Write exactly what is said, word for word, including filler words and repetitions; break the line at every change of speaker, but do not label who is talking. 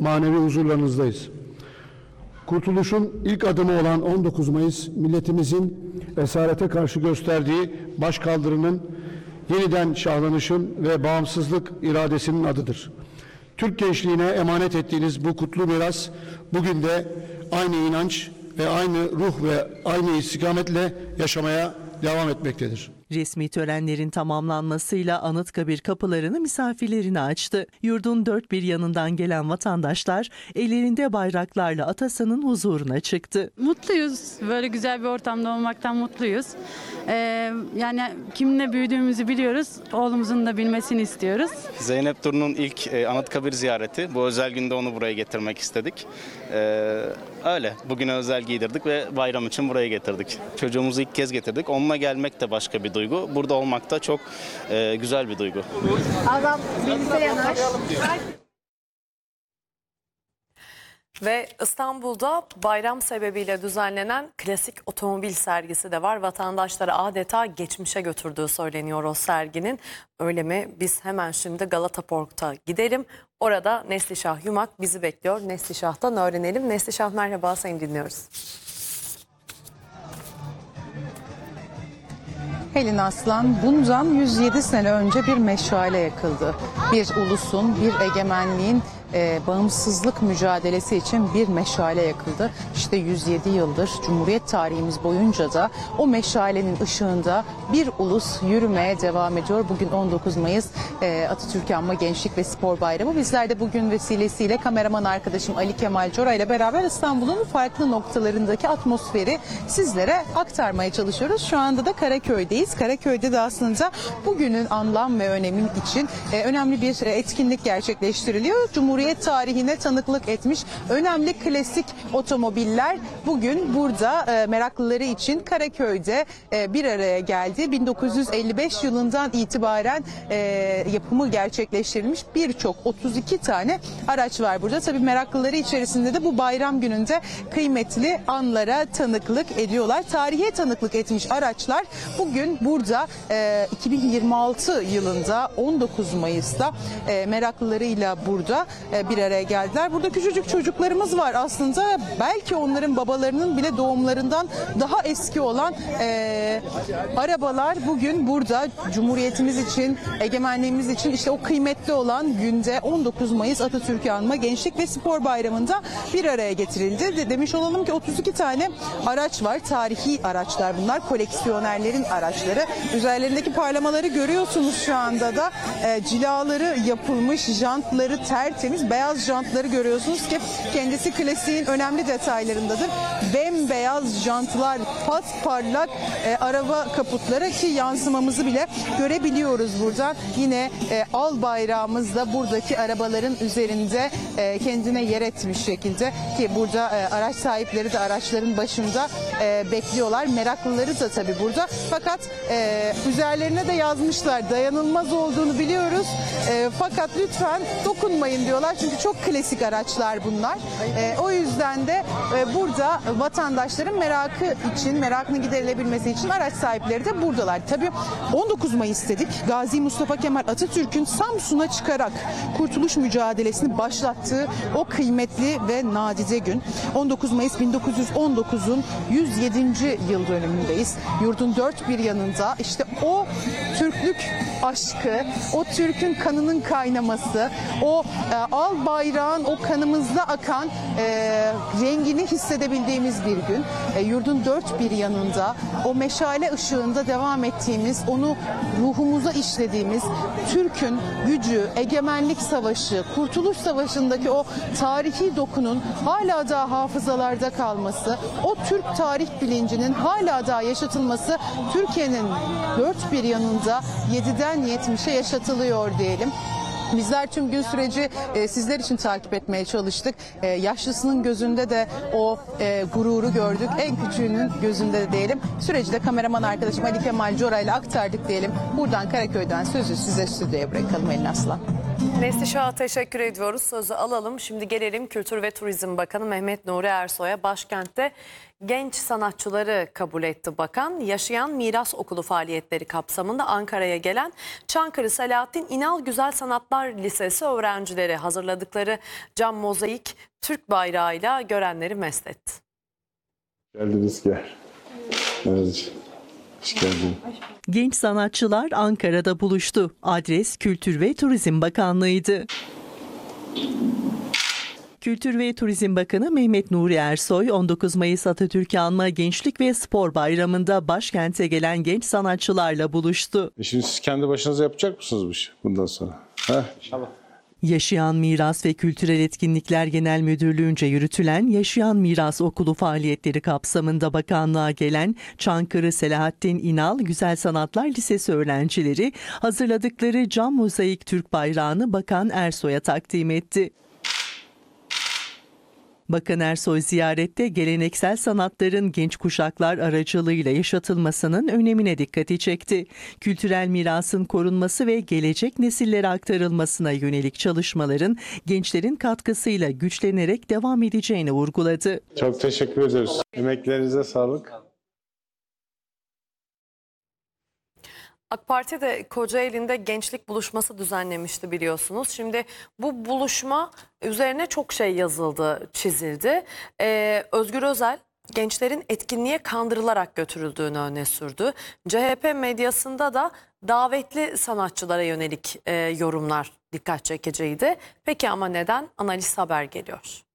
manevi huzurlarınızdayız. Kurtuluşun ilk adımı olan on dokuz Mayıs, milletimizin esarete karşı gösterdiği başkaldırının, yeniden şahlanışın ve bağımsızlık iradesinin adıdır. Türk gençliğine emanet ettiğiniz bu kutlu miras bugün de aynı inanç ve aynı ruh ve aynı istikametle yaşamaya devam etmektedir.
Resmi törenlerin tamamlanmasıyla Anıtkabir kapılarını misafirlerine açtı. Yurdun dört bir yanından gelen vatandaşlar ellerinde bayraklarla Atasan'ın huzuruna çıktı.
Mutluyuz. Böyle güzel bir ortamda olmaktan mutluyuz. Ee, yani kiminle büyüdüğümüzü biliyoruz. Oğlumuzun da bilmesini istiyoruz.
Zeynep Duru'nun ilk e, Anıtkabir ziyareti. Bu özel günde onu buraya getirmek istedik. Ee, öyle. Bugüne özel giydirdik ve bayram için buraya getirdik. Çocuğumuzu ilk kez getirdik. Onunla gelmek de başka bir duygu. Burada olmak da çok e, güzel bir duygu.
Adam birlikte yanar.
Ve İstanbul'da bayram sebebiyle düzenlenen klasik otomobil sergisi de var. Vatandaşları adeta geçmişe götürdüğü söyleniyor o serginin. Öyle mi? Biz hemen şimdi Galata Park'ta gidelim. Orada Neslişah Yumak bizi bekliyor. Neslişah'tan öğrenelim. Neslişah merhaba, seni dinliyoruz.
Helin Aslan, bundan yüz yedi sene önce bir meşale yakıldı. Bir ulusun, bir egemenliğin e, bağımsızlık mücadelesi için bir meşale yakıldı. İşte yüz yedi yıldır Cumhuriyet tarihimiz boyunca da o meşalenin ışığında bir ulus yürümeye devam ediyor. Bugün on dokuz Mayıs e, Atatürk Anma Gençlik ve Spor Bayramı. Bizler de bugün vesilesiyle kameraman arkadaşım Ali Kemal Cora ile beraber İstanbul'un farklı noktalarındaki atmosferi sizlere aktarmaya çalışıyoruz. Şu anda da Karaköy'deyiz. Karaköy'de de aslında bugünün anlam ve önemi için e, önemli bir etkinlik gerçekleştiriliyor. Cumhuriyet tarihine tanıklık etmiş önemli klasik otomobiller bugün burada e, meraklıları için Karaköy'de e, bir araya geldi. bin dokuz yüz elli beş yılından itibaren e, yapımı gerçekleştirilmiş birçok otuz iki tane araç var burada. Tabii meraklıları içerisinde de bu bayram gününde kıymetli anlara tanıklık ediyorlar. Tarihe tanıklık etmiş araçlar bugün burada e, iki bin yirmi altı yılında on dokuz Mayıs'ta e, meraklılarıyla burada e, bir araya geldiler. Burada küçücük çocuklarımız var aslında, belki onların babalarının bile doğumlarından daha eski olan e, arabalar bugün burada Cumhuriyetimiz için, egemenliğimiz için işte o kıymetli olan günde on dokuz Mayıs Atatürk'ü anma Gençlik ve Spor Bayramı'nda bir araya getirildi. De, demiş olalım ki otuz iki tane araç var. Tarihi araçlar bunlar. Koleksiyonerlerin araçları. Üzerlerindeki parlamaları görüyorsunuz şu anda da. E, cilaları yapılmış, jantları tertemiz. Beyaz jantları görüyorsunuz ki kendisi klasiğin önemli detaylarındadır. Bembeyaz jantlar, pasparlak e, araba kaputları ki yansımamızı bile görebiliyoruz buradan. Yine e, al bayrağımız da buradaki arabaların üzerinde e, kendine yer etmiş şekilde ki burada e, araç sahipleri de araçların başında e, bekliyorlar. Meraklıları da tabii burada. Fakat e, üzerlerine de yazmışlar, dayanılmaz olduğunu biliyoruz. E, fakat lütfen dokunmayın diyorlar. Çünkü çok klasik araçlar bunlar. E, o yüzden de e, burada vatandaşların merakı için, merakını giderilebilmesi için araç sahipleri de buradalar. Tabii on dokuz Mayıs dedik. Gazi Mustafa Kemal Atatürk'ün Samsun'a çıkarak kurtuluş mücadelesini başlattığı o kıymetli ve nadide gün. on dokuz Mayıs bin dokuz yüz on dokuz'un yüz yedinci yıl dönümündeyiz. Yurdun dört bir yanında işte o Türklük aşkı, o Türk'ün kanının kaynaması, o e, al bayrağın o kanımızda akan e, rengini hissedebildiğimiz bir gün. E, yurdun dört bir yanında o meşale ışığında devam ettiğimiz, onu ruhumuza işlediğimiz Türk'ün gücü, egemenlik savaşı, kurtuluş savaşındaki o tarihi dokunun hala da hafızalarda kalması, o Türk tarih bilincinin hala da yaşatılması Türkiye'nin dört bir yanında yediden yetmişe yaşatılıyor diyelim. Bizler tüm gün süreci e, sizler için takip etmeye çalıştık. E, yaşlısının gözünde de o e, gururu gördük. En küçüğünün gözünde de diyelim. Süreci de kameraman arkadaşım Ali Kemal Cora ile aktardık diyelim. Buradan Karaköy'den sözü size stüdyoya bırakalım Elin Aslan.
Neslişah'a teşekkür ediyoruz. Sözü alalım. Şimdi gelelim Kültür ve Turizm Bakanı Mehmet Nuri Ersoy'a. Başkentte genç sanatçıları kabul etti bakan. Yaşayan Miras Okulu faaliyetleri kapsamında Ankara'ya gelen Çankırı Selahattin İnal Güzel Sanatlar Lisesi öğrencileri hazırladıkları cam mozaik Türk bayrağıyla görenleri mest etti.
Geldiniz gel. Evet. Hoş geldin.
Genç sanatçılar Ankara'da buluştu. Adres Kültür ve Turizm Bakanlığı'ydı. Kültür ve Turizm Bakanı Mehmet Nuri Ersoy, on dokuz Mayıs Atatürk'ü anma Gençlik ve Spor Bayramı'nda başkente gelen genç sanatçılarla buluştu.
E şimdi siz kendi başınıza yapacak mısınız bu işi bundan sonra? Heh. İnşallah.
Yaşayan Miras ve Kültürel Etkinlikler Genel Müdürlüğü'nce yürütülen Yaşayan Miras Okulu faaliyetleri kapsamında bakanlığa gelen Çankırı Selahattin İnal Güzel Sanatlar Lisesi öğrencileri hazırladıkları cam mozaik Türk bayrağını Bakan Ersoy'a takdim etti. Bakan Ersoy ziyarette geleneksel sanatların genç kuşaklar aracılığıyla yaşatılmasının önemine dikkati çekti. Kültürel mirasın korunması ve gelecek nesillere aktarılmasına yönelik çalışmaların gençlerin katkısıyla güçlenerek devam edeceğini vurguladı.
Çok teşekkür ederiz. Emeklerinize sağlık.
AK Parti de Kocaeli'nde gençlik buluşması düzenlemişti biliyorsunuz. Şimdi bu buluşma üzerine çok şey yazıldı, çizildi. Ee, Özgür Özel gençlerin etkinliğe kandırılarak götürüldüğünü öne sürdü. C H P medyasında da davetli sanatçılara yönelik e, yorumlar dikkat çekiciydi. Peki ama neden? Analiz haber geliyor.